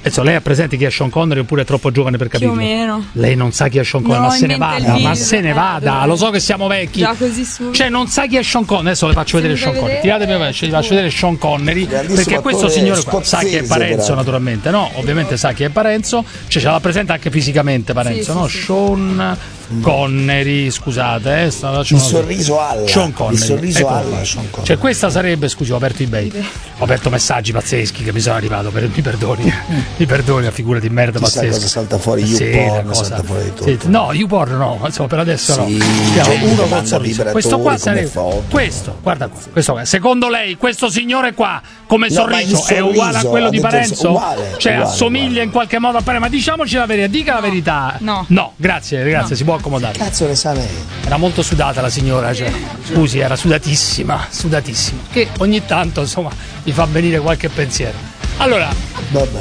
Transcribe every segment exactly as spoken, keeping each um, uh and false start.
Adesso lei ha presente chi è Sean Connery oppure è troppo giovane per capirlo? Più o meno. Lei non sa chi è Sean Connery, No, ma se ne in mente vada, il ma video, se ne eh, vada, dov'è? lo so che siamo vecchi. Già così su. Cioè non sa chi è Sean Connery, adesso le faccio vedere mi Sean fai Connery. vedere? Tiratemi, ci faccio vedere Sean Connery, perché questo attore signore qua sa chi è scozzese, Parenzo peraltro. naturalmente, no? Ovviamente sa chi è Parenzo, cioè ce la presenta anche fisicamente Parenzo, Sì, no? sì, sì. Sean Connery, scusate, eh, sto facendo Il una- sorriso alla. Sean Connery. Il sorriso Eccolo alla, qua. Sean Connery. Cioè questa sarebbe, scusi, ho aperto eBay, ho aperto messaggi pazzeschi che mi sono arrivato, per, mi perdoni, mi perdoni, una figura di merda Chissà pazzesca. cosa salta fuori, Sì, YouPorn la cosa- salta fuori di tutto. sì, no, YouPorn no, insomma per adesso no. Sì, Andiamo, gente uno che col manda sorriso. vibratori Questo qua come sarebbe foto. questo, guarda qua, questo qua. Secondo lei questo signore qua come No, ma il sorriso è uguale a sorriso, quello ha di detto Parenzo? uguale, Cioè uguale, assomiglia uguale. in qualche modo a Parenzo, ma diciamoci la verità, dica la verità. No. No, grazie, grazie, No. si può accomodare. Cazzo ne sa lei? Era molto sudata la signora, cioè, scusi, era sudatissima, sudatissima. Che ogni tanto, insomma, mi fa venire qualche pensiero. Allora, Vabbè.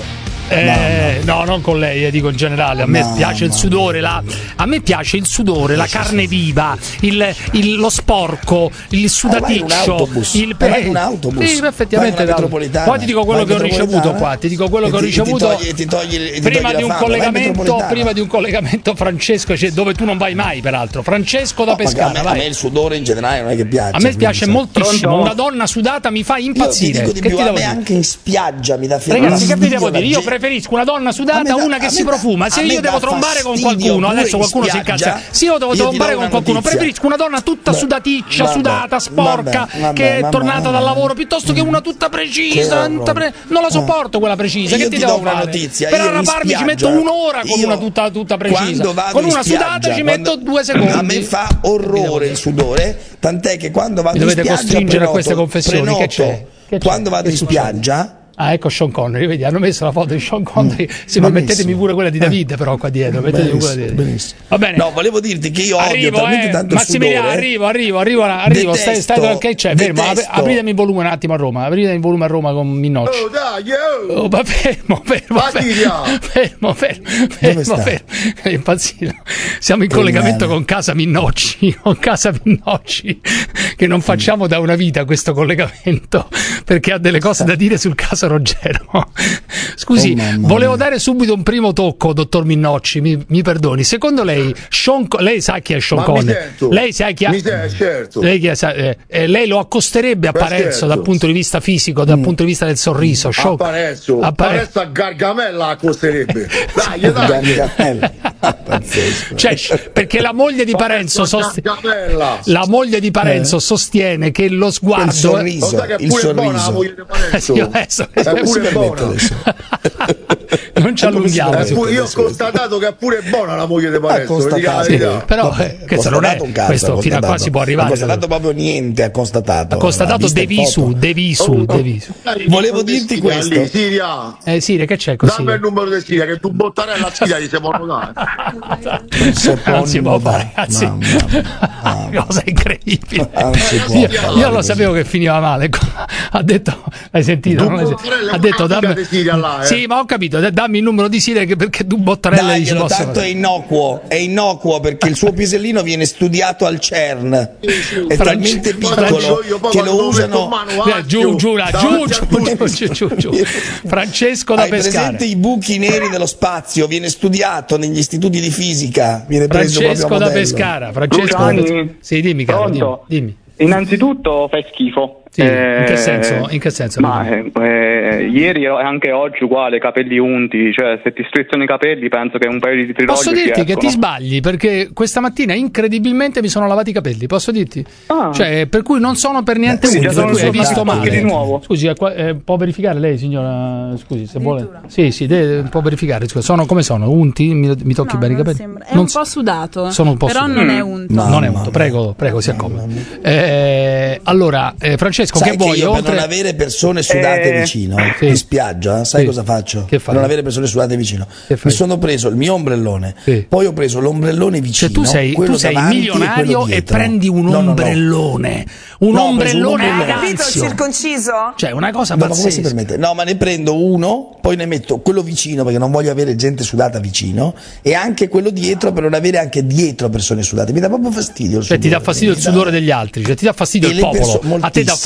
eh, no, non con lei, eh, dico in generale. A me No, piace il no, sudore, la, a me piace il sudore, la carne viva, il, il- lo sporco, il vai in un sudaticcio. autobus. Il Eh, vai in un autobus. Sì, effettivamente. Vai in una da- metropolitana. Poi ti dico quello Vai che in ho ricevuto metropolitana qua. Ti dico quello e che ho ti- e ti ricevuto. togli- e ti togli- e ti prima togli di la un fame. Vai in collegamento, metropolitana. prima di un collegamento, Francesco, cioè, dove tu non vai mai, peraltro. Francesco da No, ma Pescara. a me, a vai. me il sudore in generale non è che piace. A me piace quindi, moltissimo. Pronto? Una donna sudata mi fa Io ti impazzire. dico di Che più, ti a devo me dire? anche in spiaggia mi dà Ragazzi, che vi devo fastidio la dire? Io gente- preferisco una donna A sudata me a dà- una a che me si dà- profuma. Se a me io devo dà trombare con fastidio qualcuno, pure adesso in qualcuno si spiaggia. incazza. Se io devo Io ti do trombare con una qualcuno, notizia. preferisco una donna tutta Beh, sudaticcia, vabbè, sudata, sporca, vabbè, vabbè, che è vabbè, tornata vabbè. dal lavoro, piuttosto che una tutta precisa. Che tutta pre- Non la sopporto quella precisa. Io Che ti ti do devo una fare? notizia, Per io in arraparmi ci spiaggia- metto un'ora con io una tutta, tutta precisa. quando vado Con in una spiaggia, sudata ci quando- metto due secondi. A me fa orrore il sudore, tant'è che quando vado Mi in dovete spiaggia costringere a prenoto- queste confessioni, che prenoto, c'è? Che c'è? quando vado Che in succede? spiaggia Ah, ecco Sean Connery, vedi, hanno messo la foto di Sean Connery. Sì, ma benissimo. mettetemi pure quella di David, però qua dietro. Mettetemi quella benissimo, dietro. benissimo. Va bene. No, volevo dirti che io odio Arrivo, talmente eh. tanto Massimiliano, sudore. arrivo, arrivo, arrivo, arrivo. Stai, stai, Detesto, che c'è? Fermo, apri- detesto. apritemi il volume un attimo a Roma. Apritemi il volume a Roma con Minnocci. Oh, dai, yo! Oh, ma fermo, fermo, Mattia! fermo, fermo, fermo, fermo, sta? fermo. È impazzito. Siamo in Che collegamento male. con Casa Minnocci, con Casa Minnocci, che non facciamo da una vita questo collegamento, perché ha delle cose da dire sul caso Ruggero. Scusi, Oh, mamma volevo mia. dare subito un primo tocco, dottor Minnocci, mi, mi perdoni. Secondo lei, Sean Co- lei sa chi è Sean Ma mi Connery? sento. Lei sa chi ha... Mi sento, certo. Lei, chi è- sa- eh, eh, lei lo accosterebbe a Beh, Parenzo certo. dal punto di vista fisico, dal punto di vista del sorriso? Sean- Apparezzo, a Pare- Apparezzo a Gargamella la costerebbe. Dai, dai. Gargamella. Pazzesco. Cioè, perché la moglie di Parenzo sost- Gargamella. la moglie di Parenzo sostiene che lo Il sguardo Lo sorriso, sai che è il pure buona la sorriso. moglie di Parenzo? Sì, adesso- È pure Si permette buona. adesso. non ci allunghiamo È su- pure- io ho constatato che è pure buona la moglie di Ha Parenzo. vi dica la constatato. verità. però Vabbè, eh, questo non è constatato un cazzo, questo ha fino a qua constatato. si può Ha arrivare. constatato proprio niente, ha constatato. Ha constatato Ha visto de il foto. visu, de visu, Oh, de visu. Dai, Volevo di dirti Siria, questo. lì, Siria. Eh sì, che c'è così? Dammi il numero di Siria che tu bottarella a Siria gli si può dare. Non si può fare, dai. ragazzi. Mamma mia. Cosa incredibile. Non si può Io, parlare io lo così. sapevo che finiva male. Ha detto, hai sentito? Tu Non l'hai Bottarella sentito? è Ha detto un'amica dammi. di Siria là, eh. Sì, ma ho capito, d- dammi il numero di Siria che- perché tu Bottarella gli ci Daglielo, posso tanto è fare. innocuo, è innocuo perché il suo pisellino viene studiato al CERN. È Franci- talmente Poi lo dico piccolo io, poi che quando lo metto in usano. mano Eh, giù, giù, là, giù, davanti a giù, tutti. giù, giù, giù, giù. Francesco da Hai Pescara. presente i buchi neri dello spazio? Viene studiato negli istituti di fisica. Viene preso Francesco proprio a da modello. Pescara. Francesco da Gianni? Pescara. Sì, dimmi, caro, dimmi. Pronto? dimmi. Innanzitutto fai schifo. Sì, in che Eh, senso? In che senso? Ma eh, eh, ieri e anche oggi uguale, capelli unti, cioè se ti strizzano i capelli penso che un paio di trirogli Posso ti dirti che escono. ti sbagli perché questa mattina incredibilmente mi sono lavati i capelli, posso dirti? Ah. Cioè, per cui non sono per niente Beh, unti, quindi per già cui hai sono visto tornati male. di nuovo. Scusi, eh, qua- eh, può verificare lei, signora? Scusi, se vuole. Sì, sì, de- può verificare. Scusa, sono come sono? Unti? Mi, mi tocchi No, bene i non capelli? sembra. È Non un so- po' sudato, Sono un po' però sudato. non è unto. Ma- non è Mamma unto, mia. prego, prego, si accomodi. Eh, allora, eh, Francesco, Sai che che vuoi? io per Oltre... non avere persone sudate Eh, vicino sì. in spiaggia, sai Sì. cosa faccio? Che fai? Per non avere persone sudate vicino. Che fai? Mi sono preso il mio ombrellone, Sì. poi ho preso l'ombrellone vicino. Cioè tu sei, quello tu sei davanti milionario quello e dietro. prendi un No, no, no. ombrellone, un No, ho preso un ombrellone ombrellone. ad Capito il anzio. circonciso? Cioè, una cosa No, ma come si pazzesca. permette? No, ma ne prendo uno, poi ne metto quello vicino perché non voglio avere gente sudata vicino e anche quello dietro per non avere anche dietro persone sudate. Mi dà proprio fastidio il Cioè, ti dà sudore, fastidio il mi dà- sudore degli altri, cioè ti dà fastidio E il le popolo. perso- A te dà moltissimo,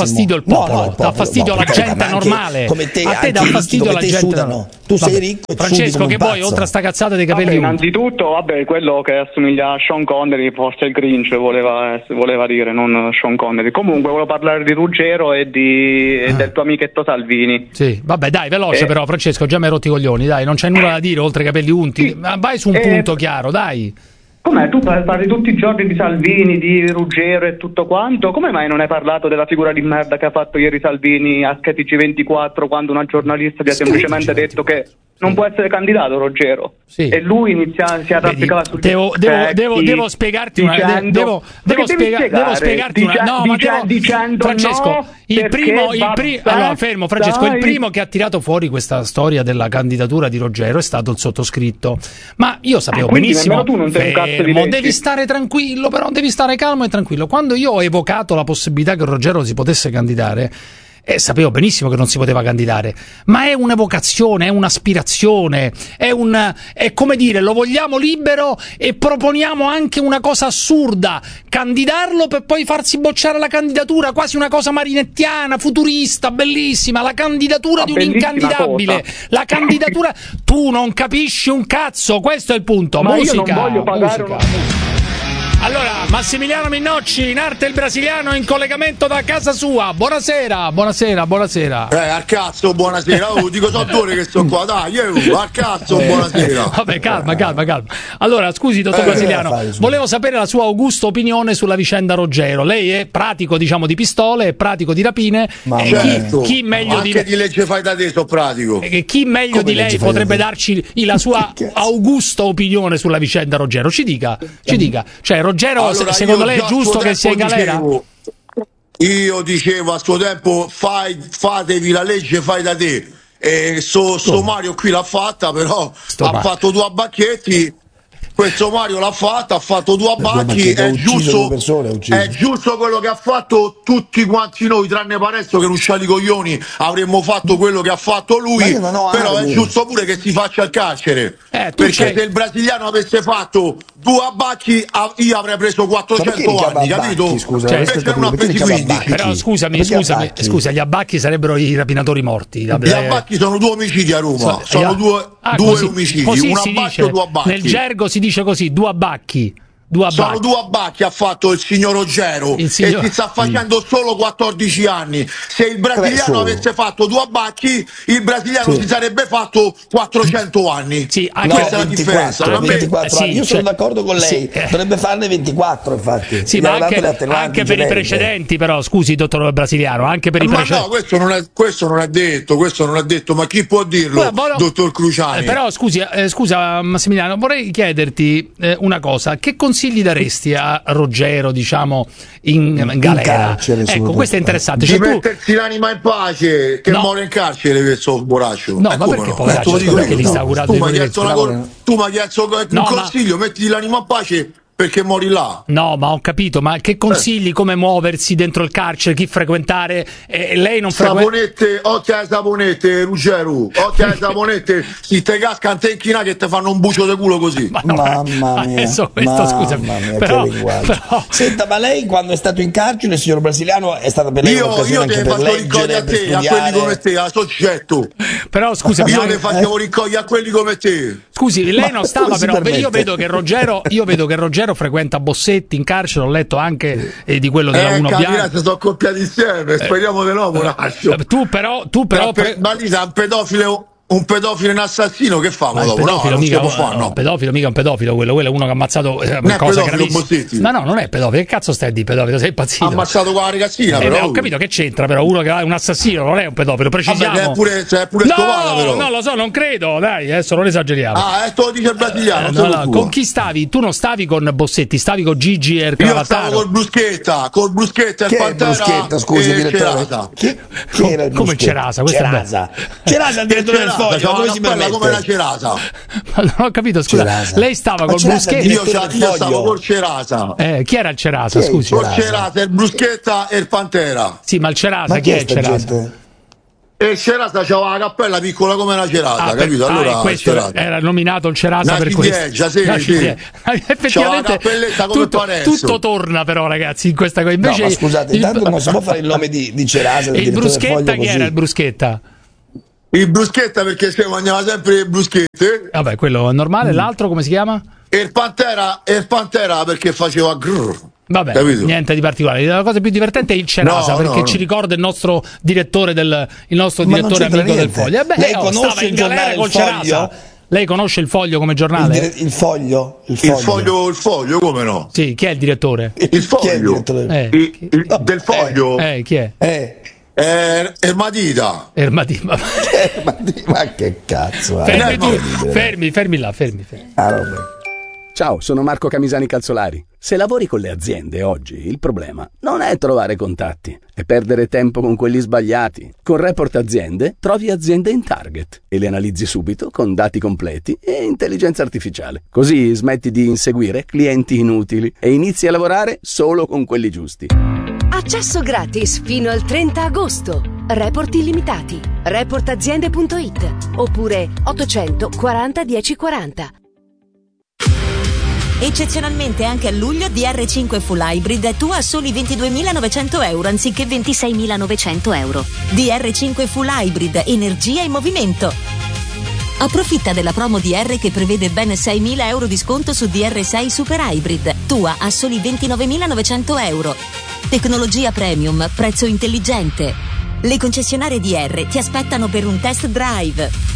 fastidio il popolo, no, no, il dà fastidio no, la carità, gente ma anche normale. come te, a te dà anche fastidio ricchi la come te gente. sudano. Tu sei Vabbè. ricco e Francesco, sudi come che un poi pazzo. oltre a sta cazzata dei Vabbè, capelli unti, innanzitutto, vabbè, quello che assomiglia a Sean Connery, forse il Grinch voleva, voleva dire, non Sean Connery. Comunque volevo parlare di Ruggero e, di, e del tuo amichetto Salvini. sì, vabbè, dai, veloce Eh. però, Francesco, già mi hai rotti i coglioni, dai, non c'è nulla da dire oltre ai capelli unti. Sì. Ma vai su un Eh. punto chiaro, dai. Com'è? Tu parli tutti i giorni di Salvini, di Ruggero e tutto quanto, come mai non hai parlato della figura di merda che ha fatto ieri Salvini a T G ventiquattro quando una giornalista gli ha semplicemente detto che non può essere candidato Ruggero? Sì. E lui inizia, si arrampicava sul Devo, devo, devo, devo spiegarti una dicendo, devo, devo, perché devi spiega, spiegare, devo spiegarti una dice- no, ma dice- devo, dicendo Francesco, no, il perché primo, il vabbè, pri- allora fermo Francesco, il dai. primo che ha tirato fuori questa storia della candidatura di Ruggero è stato il sottoscritto. Ma io sapevo Ah, quindi benissimo, nemmeno tu non sei un cazzo di fermo, leggi. devi stare tranquillo, però devi stare calmo e tranquillo. Quando io ho evocato la possibilità che Ruggero si potesse candidare, Eh, sapevo benissimo che non si poteva candidare, ma è un'evocazione, è un'aspirazione, è un, è come dire, lo vogliamo libero e proponiamo anche una cosa assurda, candidarlo per poi farsi bocciare la candidatura, quasi una cosa marinettiana, futurista, bellissima, la candidatura Ma di un bellissima incandidabile, cosa. la candidatura, tu non capisci un cazzo, questo è il punto, Ma io musica, non voglio pagare musica. una- Allora, Massimiliano Minnocci, in arte il brasiliano, in collegamento da casa sua. Buonasera, buonasera, buonasera. Eh, al cazzo, buonasera. Oh, dico sono due ore che sto qua, dai, io, al cazzo, buonasera. Vabbè, calma, calma, calma. Allora, scusi, dottor Eh, Brasiliano, fare, scusi. volevo sapere la sua augusta opinione sulla vicenda Ruggero. Lei è pratico, diciamo, di pistole, è pratico di rapine. Ma E Certo, chi, chi meglio di anche di legge fai da te, so pratico. e chi meglio Come di legge lei fai potrebbe da te? darci la sua Che cazzo? augusta opinione sulla vicenda Ruggero? Ci dica, ci dica. Cioè, Ruggero, Allora, se- secondo io lei già è a suo giusto che sia in tempo galera? dicevo- io dicevo a suo tempo, fai, fatevi la legge fai da te. E so, so Mario qui l'ha fatta, però Sto ha Mario. fatto due abbacchetti. Questo Mario l'ha fatta, ha fatto due abbacchi. abbacchetti, ha È ucciso giusto, due persone, ha ucciso. è giusto quello che ha fatto tutti quanti noi, tranne Paresto che non c'ha i coglioni, avremmo fatto quello che ha fatto Ma lui. io non ho Però armi. è giusto pure che si faccia il carcere. Eh, tu perché c'hai- se il brasiliano avesse fatto due abbacchi, a- io avrei preso Ma perché quattrocento i anni, cababacchi, capito? scusa, Cioè, Invece aspetta, non ha perché i presi quindici. cababacchi? Però scusami, Perché scusami, abbacchi? scusa, gli abbacchi sarebbero i rapinatori morti. Gli Eh, abbacchi sono due omicidi a Roma, so- sono gli- due, ah, due così- omicidi, così un si abbacchio dice, e due abbacchi. nel gergo si dice così, due abbacchi. Due Sono abbacchi. due abbacchi ha fatto il signor Ruggero Il signor- e si sta facendo solo quattordici anni. Se il brasiliano solo. avesse fatto due abbacchi, il brasiliano Sì. si sarebbe fatto quattrocento anni. Sì, anche- No, Questa è la differenza. ventiquattro, A me- ventiquattro Eh, anni. sì, Io sono cioè- d'accordo con lei, sì, eh. dovrebbe farne ventiquattro infatti. Sì, Gli ma hanno dato anche, le attenuanti anche per i generiche. precedenti, però, scusi, dottor Brasiliano, anche per i Ma precedenti. no, questo non, è, questo non è detto, questo non è detto, ma chi può dirlo, Guarda, volevo- dottor Cruciani? Eh, però scusi, eh, scusa Massimiliano, vorrei chiederti eh, una cosa: che consigli daresti a Ruggero, diciamo, in, in galera? carcere, Ecco, soprattutto. questo è interessante. Di Cioè, tu, mettersi l'anima in pace, che No. muore in carcere questo borraccio. No, Eh, ma come perché no? poveraccio? Eh, te lo dico Perché io. gli sta curando Tu di mi hai morire? chiesto una co- tu mi hai chiesto un No, ma- consiglio, mettiti l'anima in pace perché mori là. no, ma ho capito, ma che consigli come muoversi dentro il carcere, chi frequentare? Eh, lei non frequenta. Saponette, occhio alle saponette, Ruggero, occhio alle saponette, si te cascano te in china che ti fanno un bucio di culo così. Ma no, Mamma mia, adesso questo, mamma scusami, mia, però, che linguaggio. però- Senta, ma lei quando è stato in carcere, il signor brasiliano, è stata per lei Io, un'occasione io anche te ne per faccio ricogliere leggere, a per te, a quelli studiare? come te, a soggetto. però scusami, Io ma- ne facevo ricogliere a quelli come te. scusi, lei Ma non stava, come si però permette? io vedo che Ruggero, io vedo che Ruggero frequenta Bossetti in carcere, ho letto anche eh, di quello della Eh, Uno capirà, Bianco. si sono accoppiati insieme, speriamo di no, poraccio. Eh, Tu però, tu però Però, pre- ma lì sa un pedofilo, un pedofilo e un assassino, che fa Ma il dopo? No, pedofilo non si mica, può fare, no, no. il pedofilo mica è un pedofilo quello, quello è uno che ha ammazzato eh, Non è cose pedofilo, gravissime. Bossetti. No, no, non è pedofilo, che cazzo stai di pedofilo? Sei Ha impazzito? ammazzato con la ragazzina, Eh, però. beh, ho capito che c'entra, però uno che è un assassino non è un pedofilo, precisiamo. Vabbè, che è pure, cioè, è pure scovata, no, però. non lo so, non credo, dai, adesso non esageriamo. Ah, eh, te lo dice il brasiliano, Eh, non no, solo no, tu. con chi stavi? Tu non stavi con Bossetti, stavi con Gigi e il Io stavo Cravattaro. col Bruschetta, col Bruschetta e Chi il è Pantera Bruschetta, scusi, e direttore? Cerasa. Chi, chi era il Come Bruschetta? Cerasa? Questo è bello. Cerasa. Cerasa è il direttore del Cerasa, Foglio, c'ha ma come una si cappella come la permette? Cerasa. Ma non ho capito, scusa. Cerasa. Lei stava Ma col Cerasa è il Bruschetti. Io, direttore io del stavo Foglio. col Cerasa. Eh, chi era il Cerasa, Chi è il scusi? Cerasa? Col Cerasa, il Bruschetta e il Pantera. Sì, ma il Cerasa, Ma chi è il sta Cerasa? gente? E il Cerasa c'aveva la cappella piccola come una cerasa, Ah, capito? per- Allora ah, questo Cerasa. era nominato il Cerasa Una per questo. ciliegia, sì, Una sì. ciliegia. Effettivamente C'ha la cappelletta come tutto, Parenzo. tutto torna però, ragazzi, in questa cosa. Invece No, ma scusate, il- intanto non si può fare il nome di, di Cerasa, del il direttore del Bruschetta, Foglio, chi così. era il Bruschetta? Il Bruschetta perché si mangiava sempre le bruschette. Vabbè, quello è normale. L'altro come si chiama? E il Pantera, e il Pantera perché faceva grrr. Vabbè, Capito? niente di particolare. La cosa più divertente è il Cerasa, No, perché no, ci no. ricorda il nostro direttore del il nostro Ma non direttore c'entra amico del niente. Foglio. Eh beh, Lei oh, conosce stava in il galera giornale col Il Foglio? Cerasa. Lei conosce il Foglio come Il, giornale? dire- il Foglio, il Il Foglio. foglio, il foglio, come no? Sì, chi è il direttore? Il Chi è il foglio. direttore del- Eh, Il- chi- il- del foglio eh, chi è? Eh, è, è Matita. Ermati. ma- eh, ma, di- ma che cazzo, eh? Fermi, Eh, tu, Incredibile. fermi, fermi là, fermi, fermi. Ah, vabbè. Ciao, sono Marco Camisani Calzolari. Se lavori con le aziende oggi, il problema non è trovare contatti, è perdere tempo con quelli sbagliati. Con Report Aziende trovi aziende in target e le analizzi subito con dati completi e intelligenza artificiale. Così smetti di inseguire clienti inutili e inizi a lavorare solo con quelli giusti. Accesso gratis fino al trenta agosto. Report illimitati. report aziende punto it oppure ottocento quaranta dieci quaranta. Eccezionalmente anche a luglio D R cinque Full Hybrid è tua a soli ventiduemilanovecento euro anziché ventiseimilanovecento euro. D R cinque Full Hybrid, energia in movimento. Approfitta della promo D R che prevede ben seimila euro di sconto su D R sei Super Hybrid, tua a soli ventinovemilanovecento euro. Tecnologia premium, prezzo intelligente. Le concessionarie D R ti aspettano per un test drive.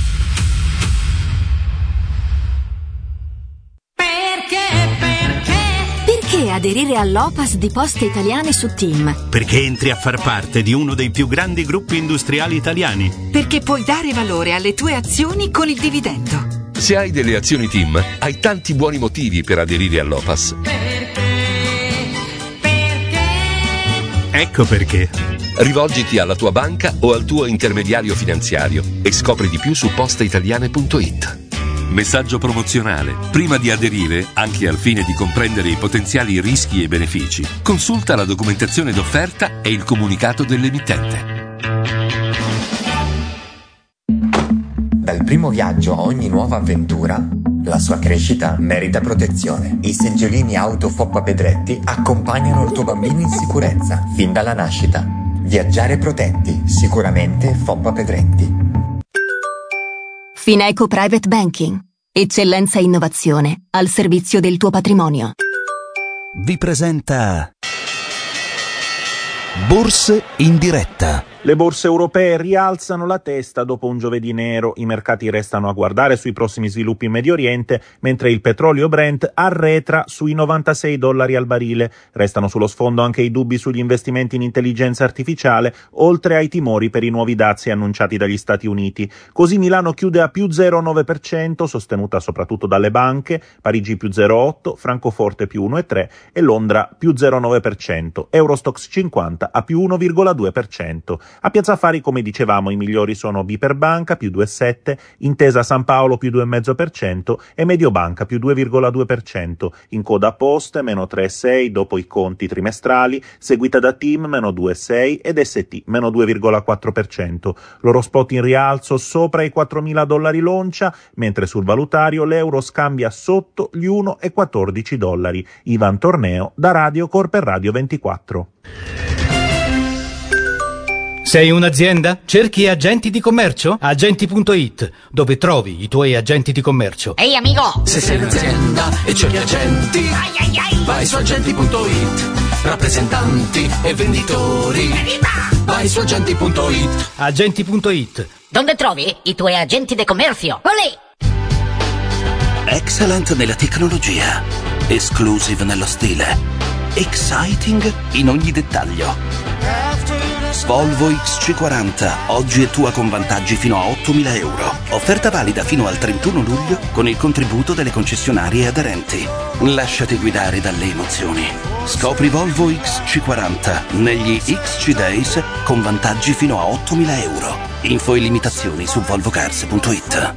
Perché aderire all'O P A S di Poste Italiane su TIM? Perché entri a far parte di uno dei più grandi gruppi industriali italiani. Perché puoi dare valore alle tue azioni con il dividendo. Se hai delle azioni TIM, hai tanti buoni motivi per aderire all'O P A S. Ecco perché. Rivolgiti alla tua banca o al tuo intermediario finanziario e scopri di più su postaitaliane punto it. Messaggio promozionale. Prima di aderire, anche al fine di comprendere i potenziali rischi e benefici, consulta la documentazione d'offerta e il comunicato dell'emittente. Dal primo viaggio a ogni nuova avventura, la sua crescita merita protezione. I seggiolini auto Foppa Pedretti accompagnano il tuo bambino in sicurezza fin dalla nascita. Viaggiare protetti, sicuramente Foppa Pedretti. Fineco Private Banking. Eccellenza e innovazione al servizio del tuo patrimonio. Vi presenta Borse in diretta. Le borse europee rialzano la testa dopo un giovedì nero. I mercati restano a guardare sui prossimi sviluppi in Medio Oriente, mentre il petrolio Brent arretra sui novantasei dollari al barile. Restano sullo sfondo anche i dubbi sugli investimenti in intelligenza artificiale, oltre ai timori per i nuovi dazi annunciati dagli Stati Uniti. Così Milano chiude a più zero virgola nove per cento, sostenuta soprattutto dalle banche, Parigi più zero virgola otto, Francoforte più uno virgola tre e Londra più zero virgola nove per cento. Eurostoxx cinquanta a più uno virgola due per cento. A Piazza Affari, come dicevamo, i migliori sono Biper Banca più due virgola sette, Intesa San Paolo più due virgola cinque per cento e Mediobanca più due virgola due per cento. In coda Poste meno tre virgola sei dopo i conti trimestrali, seguita da TIM meno due virgola sei ed S T meno due virgola quattro per cento. L'Eurospot in rialzo sopra i quattromila dollari l'oncia, mentre sul valutario l'euro scambia sotto gli uno virgola quattordici dollari. Ivan Torneo da Radio Corper Radio ventiquattro. Sei un'azienda? Cerchi agenti di commercio? Agenti punto it, dove trovi i tuoi agenti di commercio. Ehi amico! Se sei un'azienda e cerchi agenti, ai ai ai. Vai su agenti punto it, rappresentanti e venditori. Evviva! Vai su agenti punto it. Agenti punto it. Dove trovi i tuoi agenti di commercio? Olè! Excellent nella tecnologia, exclusive nello stile, exciting in ogni dettaglio. Volvo X C quaranta, oggi è tua con vantaggi fino a ottomila euro. Offerta valida fino al trentuno luglio con il contributo delle concessionarie aderenti. Lasciati guidare dalle emozioni. Scopri Volvo X C quaranta negli X C Days con vantaggi fino a ottomila euro. Info e limitazioni su volvo cars punto it.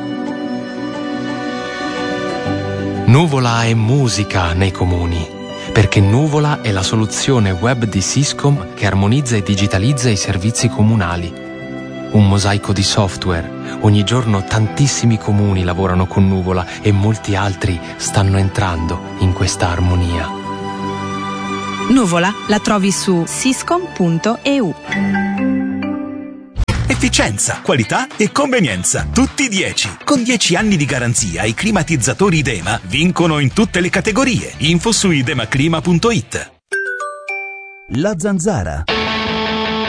Nuvola e musica nei comuni. Perché Nuvola è la soluzione web di Syscom che armonizza e digitalizza i servizi comunali. Un mosaico di software. Ogni giorno tantissimi comuni lavorano con Nuvola e molti altri stanno entrando in questa armonia. Nuvola la trovi su syscom punto e u. Efficienza, qualità e convenienza, tutti dieci. Con dieci anni di garanzia i climatizzatori Idema vincono in tutte le categorie. Info su idemaclima punto it. La Zanzara.